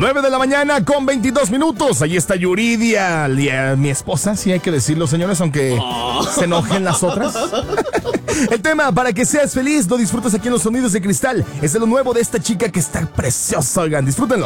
9 de la mañana con 22 minutos. Ahí está Yuridia, mi esposa, sí hay que decirlo, señores, aunque se enojen las otras. El tema, para que seas feliz, lo disfrutas aquí en Los Sonidos de Cristal. Es de lo nuevo de esta chica que está preciosa, oigan, disfrútenlo.